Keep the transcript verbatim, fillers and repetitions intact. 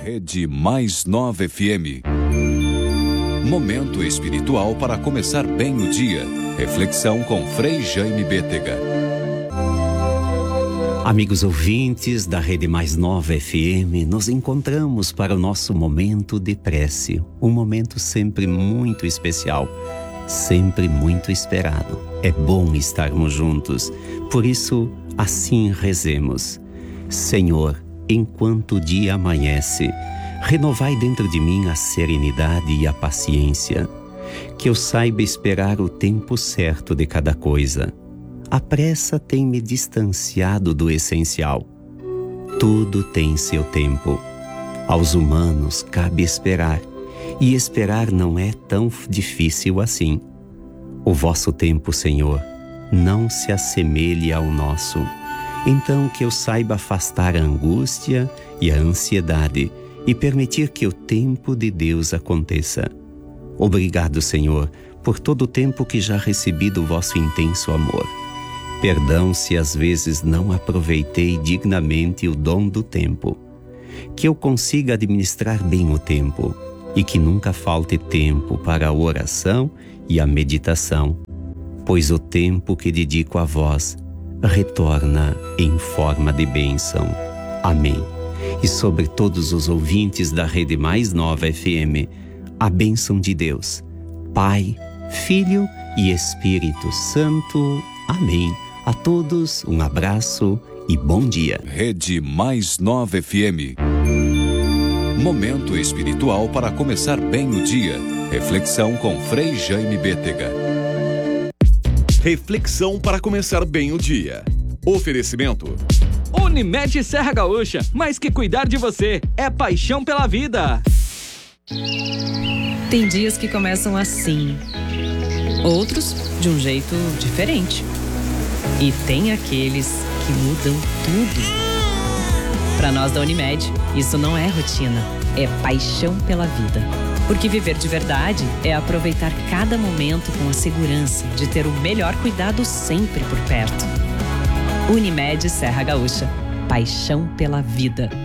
Rede Mais Nova F M. Momento espiritual para começar bem o dia. Reflexão com Frei Jaime Bétega. Amigos ouvintes da Rede Mais Nova F M, nos encontramos para o nosso momento de prece. Um momento sempre muito especial, sempre muito esperado. É bom estarmos juntos, por isso assim rezemos. Senhor, enquanto o dia amanhece, renovai dentro de mim a serenidade e a paciência, que eu saiba esperar o tempo certo de cada coisa. A pressa tem me distanciado do essencial. Tudo tem seu tempo. Aos humanos cabe esperar, e esperar não é tão difícil assim. O vosso tempo, Senhor, não se assemelhe ao nosso. Então que eu saiba afastar a angústia e a ansiedade e permitir que o tempo de Deus aconteça. Obrigado, Senhor, por todo o tempo que já recebi do vosso intenso amor. Perdão se às vezes não aproveitei dignamente o dom do tempo. Que eu consiga administrar bem o tempo e que nunca falte tempo para a oração e a meditação, pois o tempo que dedico a vós retorna em forma de bênção. Amém. E sobre todos os ouvintes da Rede Mais Nova F M, a bênção de Deus, Pai, Filho e Espírito Santo. Amém. A todos um abraço e bom dia. Rede Mais Nova F M. Momento espiritual para começar bem o dia. Reflexão com Frei Jaime Bétega. Reflexão para começar bem o dia. Oferecimento Unimed Serra Gaúcha, mais que cuidar de você, é paixão pela vida. Tem dias que começam assim, outros de um jeito diferente. E tem aqueles que mudam tudo. Para nós da Unimed, isso não é rotina, é paixão pela vida. Porque viver de verdade é aproveitar cada momento com a segurança de ter o melhor cuidado sempre por perto. Unimed Serra Gaúcha, paixão pela vida.